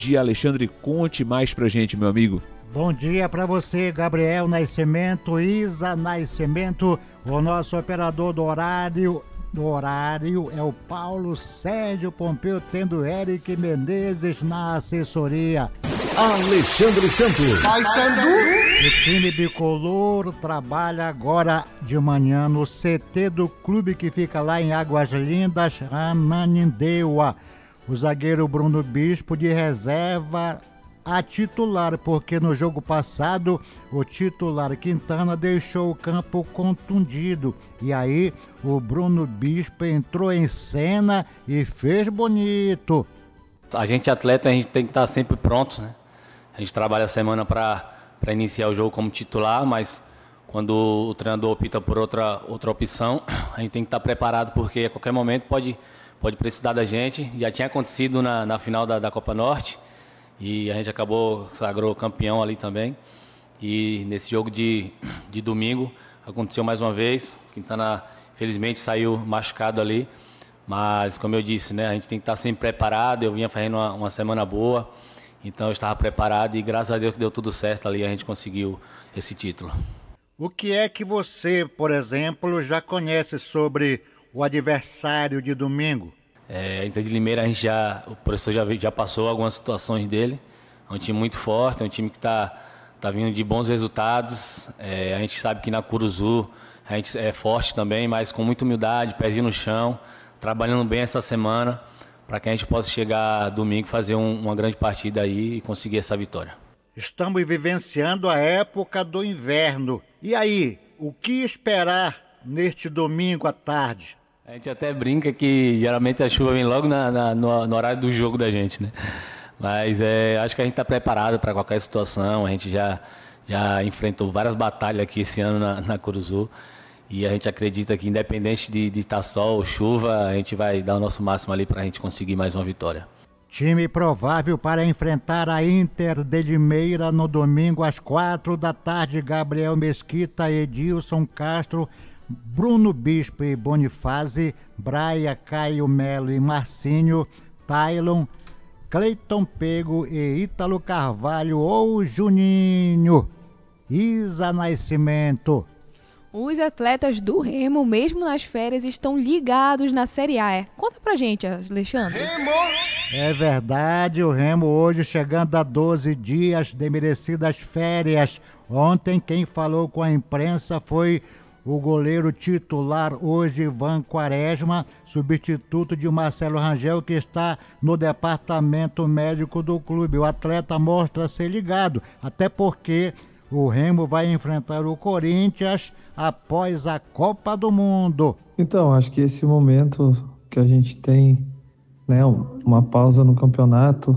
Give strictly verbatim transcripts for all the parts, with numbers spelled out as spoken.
dia, Alexandre, conte mais pra gente, meu amigo. Bom dia para você, Gabriel Nascimento, Isa Nascimento, o nosso operador do horário, do horário é o Paulo Sérgio Pompeu, tendo Eric Menezes na assessoria. Alexandre Santos. Vai, Sandu. O time bicolor trabalha agora de manhã no C T do clube que fica lá em Águas Lindas, Ananindeua. O zagueiro Bruno Bispo de reserva a titular, porque no jogo passado o titular Quintana deixou o campo contundido. E aí o Bruno Bispo entrou em cena e fez bonito. A gente atleta, a gente tem que estar sempre pronto, né? A gente trabalha a semana para para iniciar o jogo como titular, mas quando o treinador opta por outra, outra opção, a gente tem que estar preparado, porque a qualquer momento pode, pode precisar da gente. Já tinha acontecido na, na final da, da Copa Norte, e a gente acabou, sagrou campeão ali também. E nesse jogo de, de domingo aconteceu mais uma vez. Quintana, felizmente, saiu machucado ali. Mas, como eu disse, né, a gente tem que estar sempre preparado. Eu vinha fazendo uma, uma semana boa, então eu estava preparado e graças a Deus que deu tudo certo ali, a gente conseguiu esse título. O que é que você, por exemplo, já conhece sobre o adversário de domingo? É, a Inter de Limeira, a gente já, o professor já, já passou algumas situações dele. É um time muito forte, é um time que está tá vindo de bons resultados. É, a gente sabe que na Curuzu a gente é forte também, mas com muita humildade, pezinho no chão, trabalhando bem essa semana, para que a gente possa chegar domingo, fazer um, uma grande partida aí e conseguir essa vitória. Estamos vivenciando a época do inverno. E aí, o que esperar neste domingo à tarde? A gente até brinca que geralmente a chuva vem logo na, na, no, no horário do jogo da gente, né? Mas é, acho que a gente está preparado para qualquer situação. A gente já, já enfrentou várias batalhas aqui esse ano na, na Curuzu. E a gente acredita que, independente de estar tá sol ou chuva, a gente vai dar o nosso máximo ali para a gente conseguir mais uma vitória. Time provável para enfrentar a Inter de Limeira no domingo às quatro da tarde. Gabriel Mesquita, Edilson Castro, Bruno Bispo e Bonifácio, Braia, Caio Melo e Marcinho, Tailon, Cleiton Pego e Ítalo Carvalho ou Juninho. Isa Nascimento. Os atletas do Remo, mesmo nas férias, estão ligados na Série A. Conta pra gente, Alexandre. Remo! É verdade, o Remo hoje chegando a doze dias de merecidas férias. Ontem quem falou com a imprensa foi o goleiro titular hoje, Ivan Quaresma, substituto de Marcelo Rangel, que está no departamento médico do clube. O atleta mostra ser ligado, até porque o Remo vai enfrentar o Corinthians após a Copa do Mundo. Então, acho que esse momento que a gente tem, né, uma pausa no campeonato,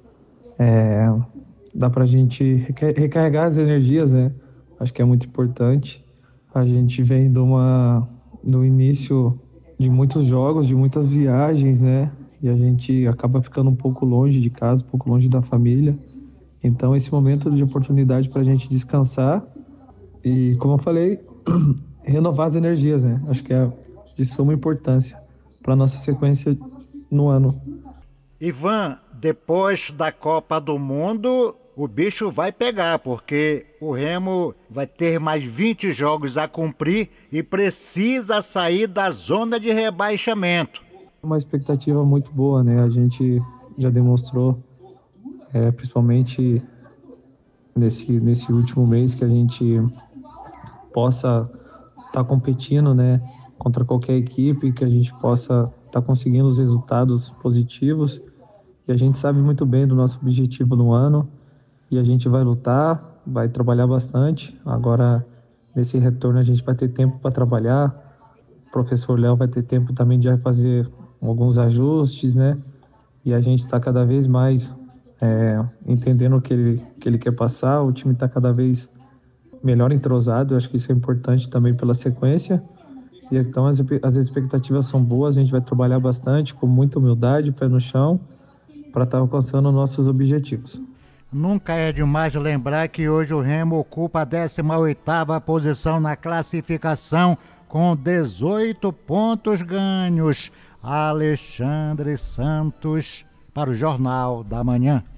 é, dá pra gente recarregar as energias, né? Acho que é muito importante. A gente vem de uma, do início de muitos jogos, de muitas viagens, né? E a gente acaba ficando um pouco longe de casa, um pouco longe da família. Então, esse momento de oportunidade para a gente descansar e, como eu falei, renovar as energias, né? Acho que é de suma importância para a nossa sequência no ano. Ivan, depois da Copa do Mundo, o bicho vai pegar, porque o Remo vai ter mais vinte jogos a cumprir e precisa sair da zona de rebaixamento. Uma expectativa muito boa, né? A gente já demonstrou, é, principalmente nesse, nesse último mês, que a gente possa estar tá competindo, né, contra qualquer equipe, que a gente possa estar tá conseguindo os resultados positivos. E a gente sabe muito bem do nosso objetivo no ano. E a gente vai lutar, vai trabalhar bastante. Agora, nesse retorno, a gente vai ter tempo para trabalhar. O professor Léo vai ter tempo também de fazer alguns ajustes, né? E a gente está cada vez mais é, entendendo o que ele, que ele quer passar. O time está cada vez melhor entrosado. Eu acho que isso é importante também pela sequência. E então, as, as expectativas são boas. A gente vai trabalhar bastante, com muita humildade, pé no chão, para estar tá alcançando nossos objetivos. Nunca é demais lembrar que hoje o Remo ocupa a décima oitava posição na classificação com dezoito pontos ganhos. Alexandre Santos para o Jornal da Manhã.